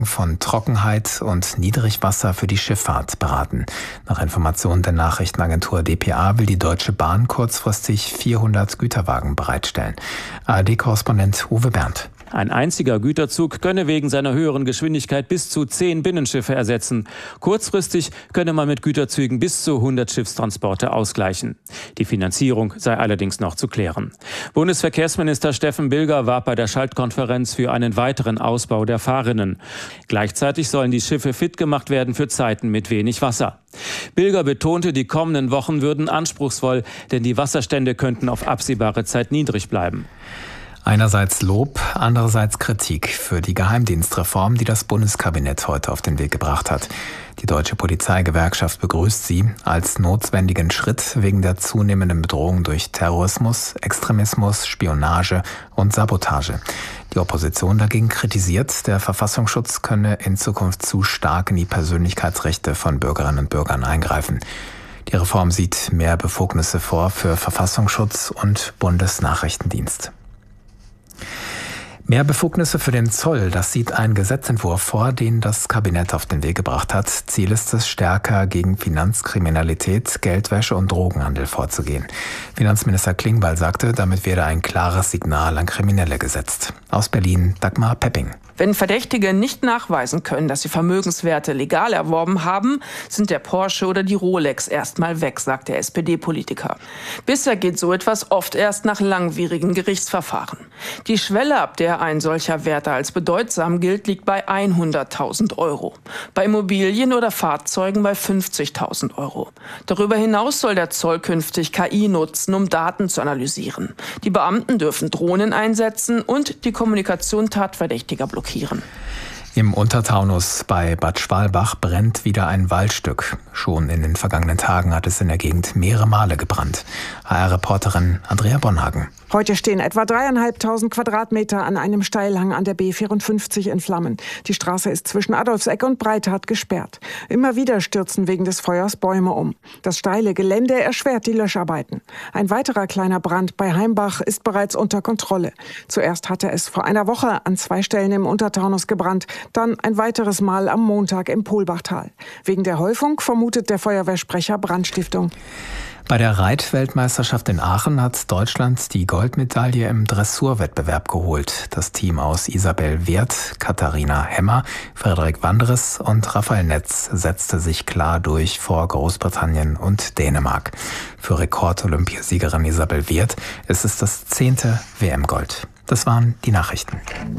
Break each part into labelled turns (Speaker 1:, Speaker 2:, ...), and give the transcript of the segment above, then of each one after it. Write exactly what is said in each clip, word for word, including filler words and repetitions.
Speaker 1: von Trockenheit und Niedrigwasser für die Schifffahrt beraten. Nach Informationen der Nachrichtenagentur D P A will die Deutsche Bahn kurzfristig vierhundert Güterwagen bereitstellen. A R D-Korrespondent Uwe Berndt.
Speaker 2: Ein einziger Güterzug könne wegen seiner höheren Geschwindigkeit bis zu zehn Binnenschiffe ersetzen. Kurzfristig könne man mit Güterzügen bis zu hundert Schiffstransporte ausgleichen. Die Finanzierung sei allerdings noch zu klären. Bundesverkehrsminister Steffen Bilger warb bei der Schaltkonferenz für einen weiteren Ausbau der Fahrrinnen. Gleichzeitig sollen die Schiffe fit gemacht werden für Zeiten mit wenig Wasser. Bilger betonte, die kommenden Wochen würden anspruchsvoll, denn die Wasserstände könnten auf absehbare Zeit niedrig bleiben.
Speaker 1: Einerseits Lob, andererseits Kritik für die Geheimdienstreform, die das Bundeskabinett heute auf den Weg gebracht hat. Die Deutsche Polizeigewerkschaft begrüßt sie als notwendigen Schritt wegen der zunehmenden Bedrohung durch Terrorismus, Extremismus, Spionage und Sabotage. Die Opposition dagegen kritisiert, der Verfassungsschutz könne in Zukunft zu stark in die Persönlichkeitsrechte von Bürgerinnen und Bürgern eingreifen. Die Reform sieht mehr Befugnisse vor für Verfassungsschutz und Bundesnachrichtendienst. Mehr Befugnisse für den Zoll, das sieht ein Gesetzentwurf vor, den das Kabinett auf den Weg gebracht hat. Ziel ist es, stärker gegen Finanzkriminalität, Geldwäsche und Drogenhandel vorzugehen. Finanzminister Klingbeil sagte, damit werde ein klares Signal an Kriminelle gesetzt. Aus Berlin, Dagmar Pepping.
Speaker 3: Wenn Verdächtige nicht nachweisen können, dass sie Vermögenswerte legal erworben haben, sind der Porsche oder die Rolex erstmal weg, sagt der S P D-Politiker. Bisher geht so etwas oft erst nach langwierigen Gerichtsverfahren. Die Schwelle, ab der ein solcher Wert als bedeutsam gilt, liegt bei hunderttausend Euro. Bei Immobilien oder Fahrzeugen bei fünfzigtausend Euro. Darüber hinaus soll der Zoll künftig K I nutzen, um Daten zu analysieren. Die Beamten dürfen Drohnen einsetzen und die Kommunikation Tatverdächtiger blockieren.
Speaker 1: Im Untertaunus bei Bad Schwalbach brennt wieder ein Waldstück. Schon in den vergangenen Tagen hat es in der Gegend mehrere Male gebrannt. H R-Reporterin Andrea Bonhagen.
Speaker 4: Heute stehen etwa dreieinhalbtausend Quadratmeter an einem Steilhang an der B vierundfünfzig in Flammen. Die Straße ist zwischen Adolfseck und Breithardt gesperrt. Immer wieder stürzen wegen des Feuers Bäume um. Das steile Gelände erschwert die Löscharbeiten. Ein weiterer kleiner Brand bei Heimbach ist bereits unter Kontrolle. Zuerst hatte es vor einer Woche an zwei Stellen im Untertaunus gebrannt, dann ein weiteres Mal am Montag im Polbachtal. Wegen der Häufung vermutet der Feuerwehrsprecher Brandstiftung.
Speaker 1: Bei der Reitweltmeisterschaft in Aachen hat Deutschland die Goldmedaille im Dressurwettbewerb geholt. Das Team aus Isabel Wirth, Katharina Hemmer, Frederik Wandres und Raphael Netz setzte sich klar durch vor Großbritannien und Dänemark. Für Rekord-Olympiasiegerin Isabel Wirth ist es das zehnte W M-Gold. Das waren die Nachrichten.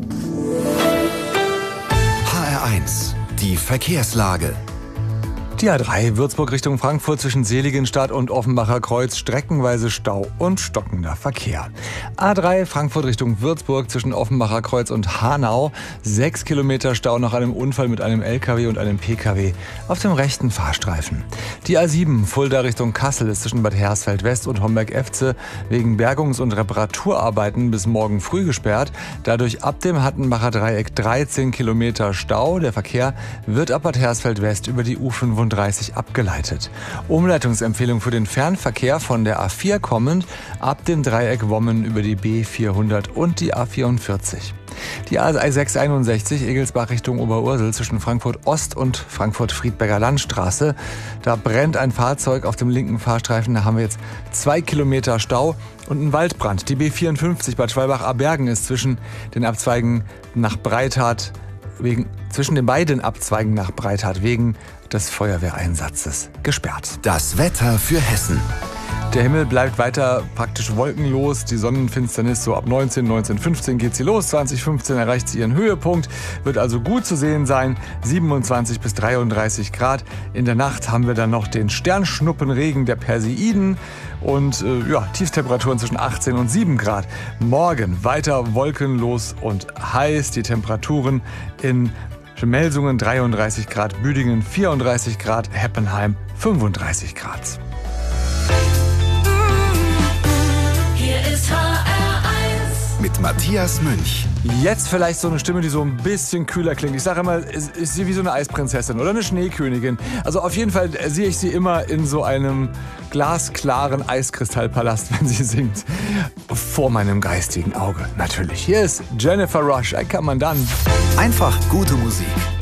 Speaker 5: H R eins, die Verkehrslage.
Speaker 6: Die A drei Würzburg Richtung Frankfurt zwischen Seligenstadt und Offenbacher Kreuz streckenweise Stau und stockender Verkehr. A drei Frankfurt Richtung Würzburg zwischen Offenbacher Kreuz und Hanau. Sechs Kilometer Stau nach einem Unfall mit einem L K W und einem P K W auf dem rechten Fahrstreifen. Die A sieben Fulda Richtung Kassel ist zwischen Bad Hersfeld West und Homberg-Efze wegen Bergungs- und Reparaturarbeiten bis morgen früh gesperrt. Dadurch ab dem Hattenbacher Dreieck dreizehn Kilometer Stau. Der Verkehr wird ab Bad Hersfeld West über die U fünfunddreißig abgeleitet. Umleitungsempfehlung für den Fernverkehr von der A vier kommend ab dem Dreieck Wommen über die B vierhundert und die A vierundvierzig. Die A sechshunderteinundsechzig Egelsbach Richtung Oberursel zwischen Frankfurt Ost und Frankfurt-Friedberger Landstraße. Da brennt ein Fahrzeug auf dem linken Fahrstreifen. Da haben wir jetzt zwei Kilometer Stau und ein Waldbrand. Die B vierundfünfzig Bad Schwalbach-Abergen ist zwischen den Abzweigen nach Breithardt wegen zwischen den beiden Abzweigen nach Breithardt wegen des Feuerwehreinsatzes gesperrt.
Speaker 5: Das Wetter für Hessen.
Speaker 6: Der Himmel bleibt weiter praktisch wolkenlos. Die Sonnenfinsternis so ab neunzehn, neunzehn fünfzehn geht sie los. zwanzig fünfzehn erreicht sie ihren Höhepunkt. Wird also gut zu sehen sein. siebenundzwanzig bis dreiunddreißig Grad. In der Nacht haben wir dann noch den Sternschnuppenregen der Perseiden. Und äh, ja, Tiefstemperaturen zwischen achtzehn und sieben Grad. Morgen weiter wolkenlos und heiß. Die Temperaturen in Melsungen dreiunddreißig Grad, Büdingen vierunddreißig Grad, Heppenheim fünfunddreißig Grad.
Speaker 7: Hier ist H R eins.
Speaker 5: Mit mit Matthias Münch.
Speaker 6: Jetzt vielleicht so eine Stimme, die so ein bisschen kühler klingt. Ich sage immer, ist, ist sie wie so eine Eisprinzessin oder eine Schneekönigin. Also auf jeden Fall sehe ich sie immer in so einem glasklaren Eiskristallpalast, wenn sie singt. Vor meinem geistigen Auge, natürlich. Hier ist Jennifer Rush, ein Kommandant.
Speaker 5: Einfach gute Musik.